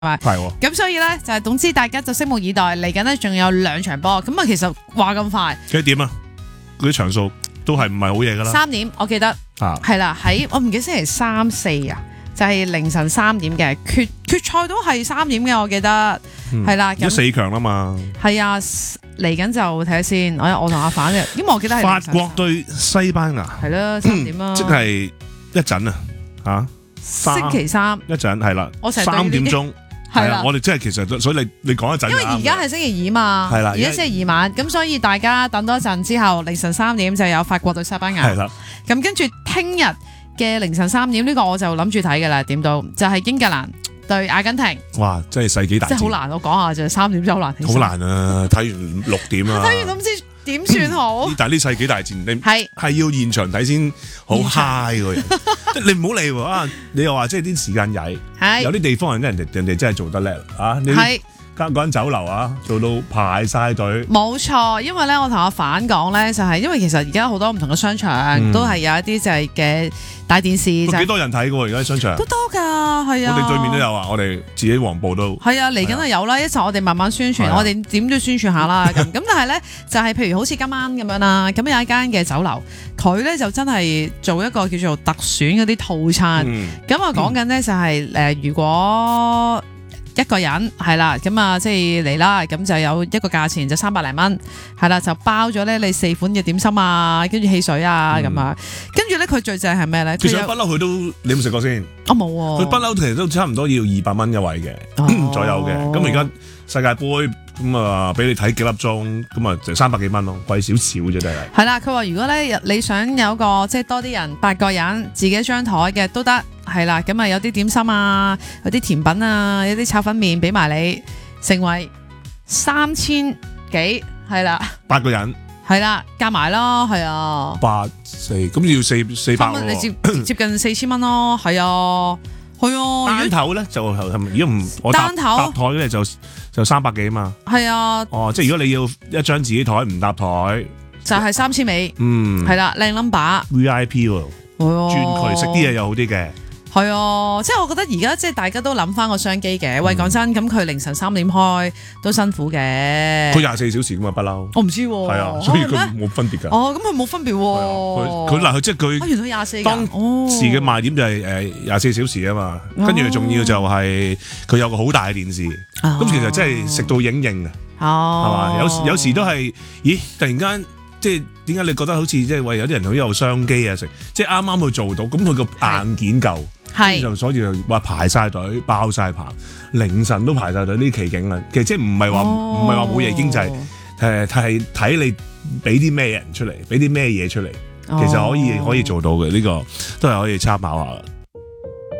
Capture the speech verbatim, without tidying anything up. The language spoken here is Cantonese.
係喎。咁所以咧就係總之大家就拭目以待，嚟緊咧仲有兩場波，咁啊其實話咁快， 幾點啊？嗰啲場數都係唔係好嘢㗎啦。 三點我記得係啦，喺我唔記得星期三四啊。就係凌晨三點嘅決決賽都係三點嘅，我記得係啦。 而家四強啦嘛。 係啊，嚟緊就睇下先。我我同阿反嘅，因為我記得係法國對西班牙。 係啦，三點啦。 即係一陣啊，嚇！ 星期三一陣係啦， 我成三點鐘係啦。我哋即係其實，所以你你講一陣。 因為而家係星期二嘛， 係啦， 而家星期二晚，咁所以大家等多一陣之後，凌晨三點就有法國對西班牙。 係啦。咁跟住聽日嘅凌晨三點呢個我就諗住睇㗎啦，點到就係英格蘭對阿根廷。 哇！真係世紀大戰， 真係好難，我講下就三點真係好難。 好難啊！睇完六點啊， 睇完都唔知點算好。 但係呢世紀大戰，你係係要現場睇先好 high 個人。即係你唔好理喎啊！你又話即係啲時間曳，有啲地方人人哋人哋真係做得叻啊！你間嗰間酒樓啊，做到排晒隊。冇錯，因為咧我同阿反講咧，就係因為其實而家好多唔同嘅商場、嗯、都係有一啲就係嘅大電視。幾、 就是、多人睇嘅喎？而家商場都多㗎，係啊。 我哋對面都有啊，我哋自己黃埔都係啊，嚟緊係有啦。一陣我哋慢慢宣傳，啊、我哋點都宣傳下啦。咁咁但係咧就係、是、譬如好似今晚咁樣啦，咁有一間嘅酒樓，佢咧就真係做一個叫做特選嗰啲套餐。咁啊講緊咧就係、是、誒、呃，如果一個人係啦，咁啊即係嚟啦，咁就有一個價錢就三百零蚊，係啦，就包咗咧你四款嘅點心啊，跟住汽水啊咁啊，跟住咧佢最正係咩咧？ 其實不嬲佢都，你有冇食過先？ 我冇喎。佢不嬲其實都差唔多要二百蚊一位嘅、哦、左右嘅，咁而家世界盃咁啊俾你睇幾粒鐘，咁啊就三百幾蚊咯，貴少少啫真係。係啦，佢話如果咧你想有個即係多啲人八個人自己張台嘅都得。係啦，咁啊有啲點心啊，有啲甜品啊，有啲炒粉麵俾埋你，成為三千幾，係啦，八個人，係啦，加埋咯，係啊，八四，咁要四四百蚊，你接接近四千蚊咯，係啊，係啊，單頭咧就係咪？如果唔我搭搭台咧就就三百幾啊嘛，係啊，哦，即係如果你要一張自己台唔搭台，就係三千尾，嗯，係啦，靚 number，V I P 喎，轉渠食啲嘢又好啲嘅。係啊，即係我覺得而家即係大家都諗翻個商機嘅。喂，講真，咁佢凌晨三點開都辛苦嘅。佢廿四小時噶嘛，不嬲。我唔知喎。係啊，所以佢冇分別㗎。哦，咁佢冇分別喎。佢嗱佢即係佢。原來廿四。當時嘅賣點就係誒廿四小時啊嘛，跟住仲要就係佢有個好大嘅電視，咁其實真係食到影影嘅。哦。係嘛？有時有時都係，咦？突然間。即係點解你覺得好似即係喂有啲人好有商機啊食，即係啱啱去做到，咁佢個硬件夠，係就所以就話排晒隊包晒棚，凌晨都排晒隊呢啲奇景啦。其實即係唔係話唔係話冇夜經濟，誒係睇你俾啲咩人出嚟，俾啲咩嘢出嚟，其實可以可以做到嘅呢個都係可以參考下。